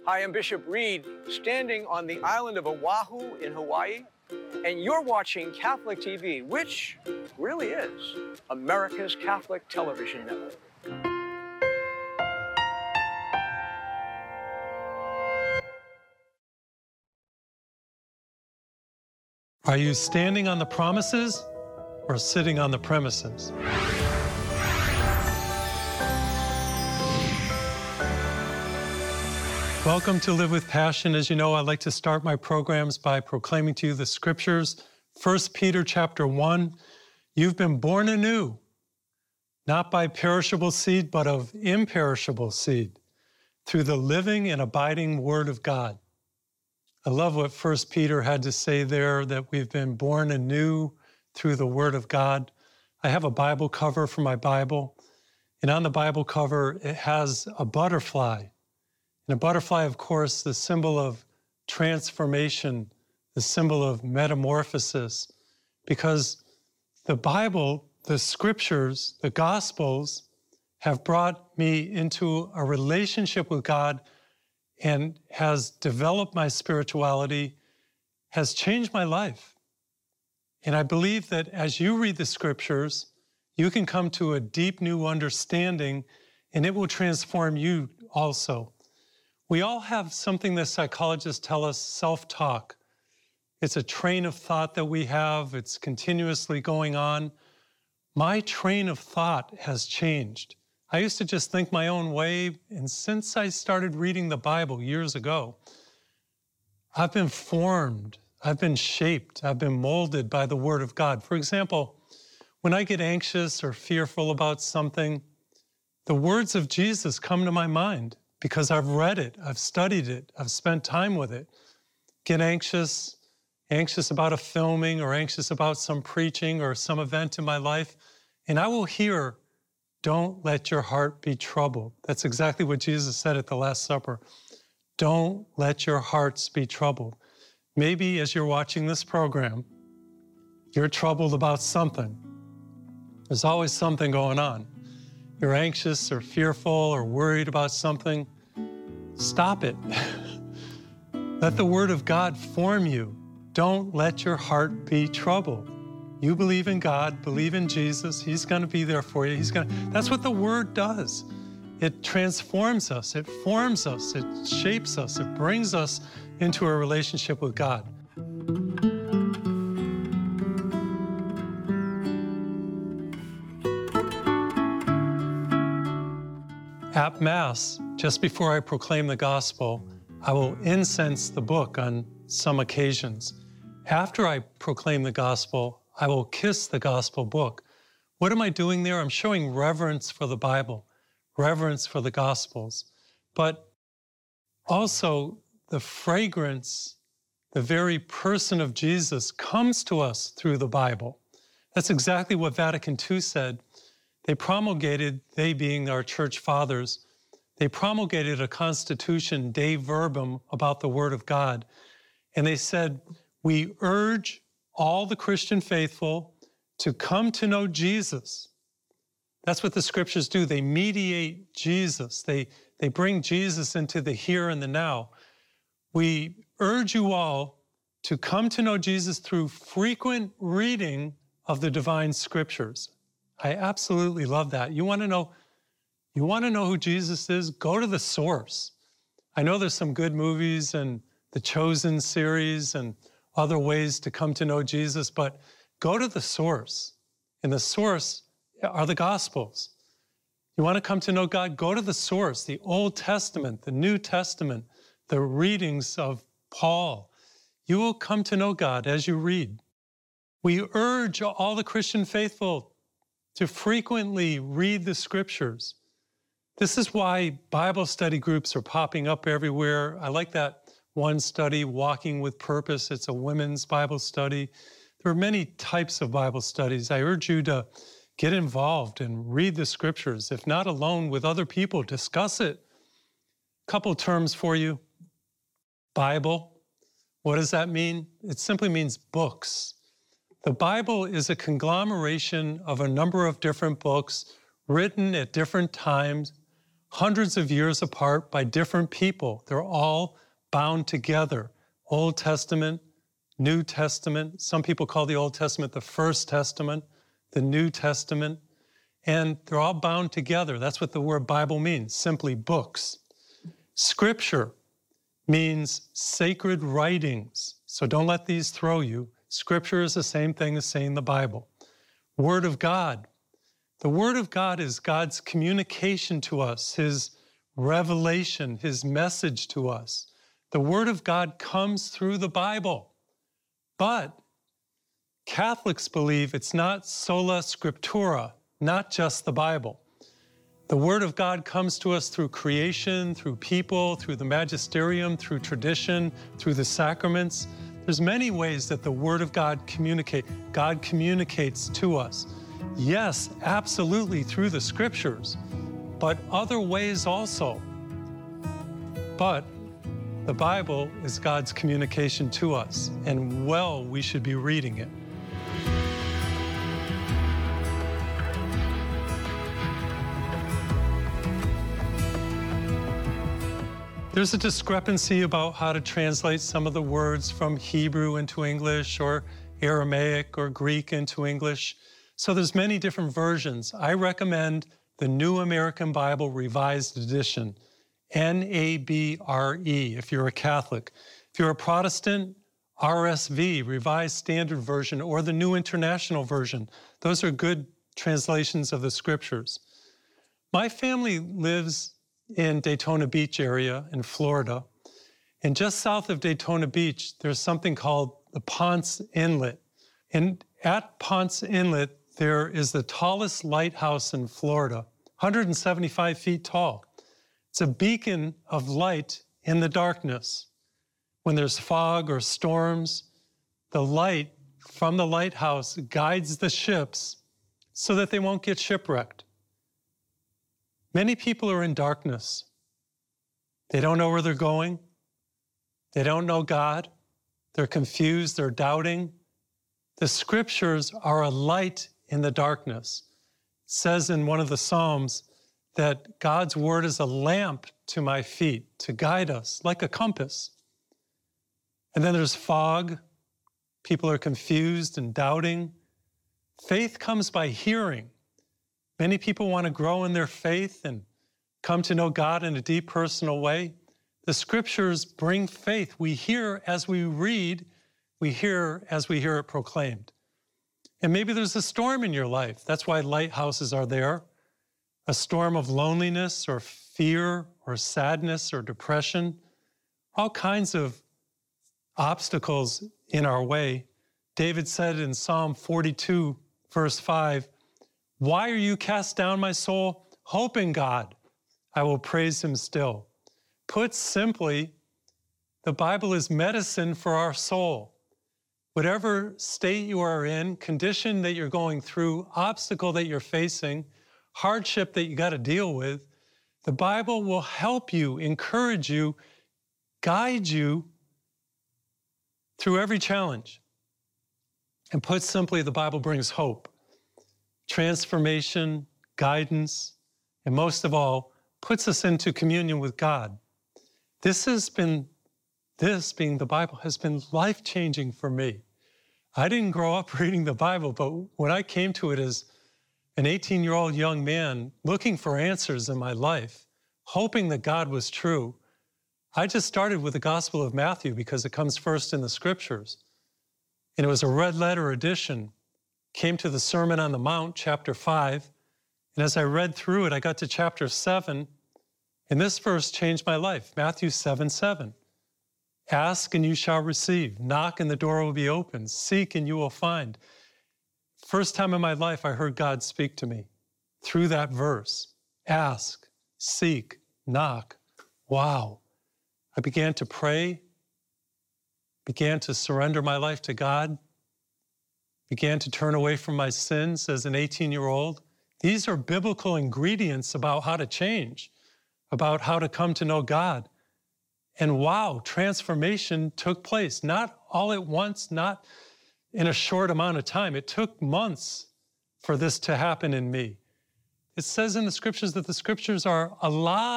Hi, I'm Bishop Reed, standing on the island of Oahu in Hawaii, and you're watching Catholic TV, which really is America's Catholic television network. Are you standing on the promises or sitting on the premises? Welcome to Live with Passion. As you know, I like to start my programs by proclaiming to you the scriptures. 1 Peter chapter 1, you've been born anew, not by perishable seed, but of imperishable seed, through the living and abiding word of God. I love what 1 Peter had to say there, that we've been born anew through the word of God. I have a Bible cover for my Bible, and on the Bible cover, it has a butterfly. And a butterfly, of course, the symbol of transformation, the symbol of metamorphosis, because the Bible, the scriptures, the Gospels have brought me into a relationship with God and has developed my spirituality, has changed my life. And I believe that as you read the scriptures, you can come to a deep new understanding, and it will transform you also. We all have something that psychologists tell us, self-talk. It's a train of thought that we have. It's continuously going on. My train of thought has changed. I used to just think my own way, and since I started reading the Bible years ago, I've been formed, I've been shaped, I've been molded by the Word of God. For example, when I get anxious or fearful about something, the words of Jesus come to my mind because I've read it, I've studied it, I've spent time with it. Get anxious about a filming or anxious about some preaching or some event in my life, and I will hear, "Don't let your heart be troubled." That's exactly what Jesus said at the Last Supper. Don't let your hearts be troubled. Maybe as you're watching this program, you're troubled about something. There's always something going on. You're anxious or fearful or worried about something. Stop it. Let the Word of God form you. Don't let your heart be troubled. You believe in God, believe in Jesus. He's going to be there for you. That's what the Word does. It transforms us, it forms us, it shapes us, it brings us into a relationship with God. At Mass, just before I proclaim the gospel, I will incense the book on some occasions. After I proclaim the gospel, I will kiss the gospel book. What am I doing there? I'm showing reverence for the Bible, reverence for the Gospels, but also the fragrance, the very person of Jesus comes to us through the Bible. That's exactly what Vatican II said. They promulgated, they being our church fathers, they promulgated a constitution, Dei Verbum, about the Word of God. And they said, we urge all the Christian faithful to come to know Jesus. That's what the scriptures do. They mediate Jesus. They bring Jesus into the here and the now. We urge you all to come to know Jesus through frequent reading of the divine scriptures. I absolutely love that. You want to know who Jesus is? Go to the source. I know there's some good movies and the Chosen series and other ways to come to know Jesus, but go to the source. And the source are the Gospels. You want to come to know God? Go to the source, the Old Testament, the New Testament, the readings of Paul. You will come to know God as you read. We urge all the Christian faithful to frequently read the scriptures. This is why Bible study groups are popping up everywhere. I like that one study, Walking with Purpose. It's a women's Bible study. There are many types of Bible studies. I urge you to get involved and read the scriptures. If not alone, with other people, discuss it. Couple terms for you. Bible. What does that mean? It simply means books. The Bible is a conglomeration of a number of different books written at different times, hundreds of years apart by different people. They're all bound together. Old Testament, New Testament. Some people call the Old Testament the First Testament, the New Testament, and they're all bound together. That's what the word Bible means, simply books. Scripture means sacred writings. So don't let these throw you. Scripture is the same thing as saying the Bible. Word of God. The Word of God is God's communication to us, His revelation, His message to us. The Word of God comes through the Bible. But Catholics believe it's not sola scriptura, not just the Bible. The Word of God comes to us through creation, through people, through the magisterium, through tradition, through the sacraments. There's many ways that the Word of God communicates to us. Yes, absolutely through the Scriptures, but other ways also. But the Bible is God's communication to us, and well, we should be reading it. There's a discrepancy about how to translate some of the words from Hebrew into English or Aramaic or Greek into English. So there's many different versions. I recommend the New American Bible Revised Edition, NABRE, if you're a Catholic. If you're a Protestant, RSV, Revised Standard Version, or the New International Version. Those are good translations of the Scriptures. My family lives in Daytona Beach area in Florida. And just south of Daytona Beach, there's something called the Ponce Inlet. And at Ponce Inlet, there is the tallest lighthouse in Florida, 175 feet tall. It's a beacon of light in the darkness. When there's fog or storms, the light from the lighthouse guides the ships so that they won't get shipwrecked. Many people are in darkness. They don't know where they're going. They don't know God. They're confused. They're doubting. The Scriptures are a light in the darkness. It says in one of the Psalms that God's word is a lamp to my feet to guide us like a compass. And then there's fog. People are confused and doubting. Faith comes by hearing. Many people want to grow in their faith and come to know God in a deep personal way. The Scriptures bring faith. We hear as we read, we hear as we hear it proclaimed. And maybe there's a storm in your life. That's why lighthouses are there. A storm of loneliness or fear or sadness or depression. All kinds of obstacles in our way. David said in Psalm 42, verse 5, "Why are you cast down, my soul? Hope in God. I will praise Him still." Put simply, the Bible is medicine for our soul. Whatever state you are in, condition that you're going through, obstacle that you're facing, hardship that you got to deal with, the Bible will help you, encourage you, guide you through every challenge. And put simply, the Bible brings hope, transformation, guidance, and most of all, puts us into communion with God. This being the Bible, has been life-changing for me. I didn't grow up reading the Bible, but when I came to it as an 18-year-old young man looking for answers in my life, hoping that God was true, I just started with the Gospel of Matthew because it comes first in the Scriptures. And it was a red letter edition. Came to the Sermon on the Mount, chapter 5. And as I read through it, I got to chapter 7. And this verse changed my life, Matthew 7:7. Ask and you shall receive. Knock and the door will be opened. Seek and you will find. First time in my life I heard God speak to me through that verse. Ask, seek, knock. Wow. I began to pray, began to surrender my life to God, began to turn away from my sins as an 18-year-old. These are biblical ingredients about how to change, about how to come to know God. And wow, transformation took place, not all at once, not in a short amount of time. It took months for this to happen in me. It says in the scriptures that the scriptures are alive